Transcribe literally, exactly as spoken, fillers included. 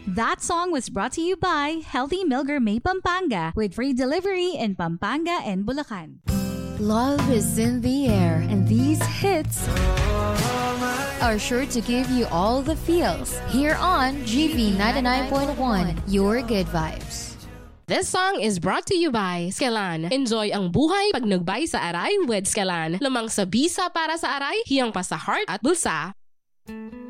That song was brought to you by Healthy Milker May Pampanga with free delivery in Pampanga and Bulacan. Love is in the air, and these hits are sure to give you all the feels. Here on G V ninety-nine point one, your good vibes. This song is brought to you by Skelan. Enjoy ang buhay pag nagbay sa aray with Skelan. Lamang sa bisa para sa aray, hiyang pa sa heart at bulsa.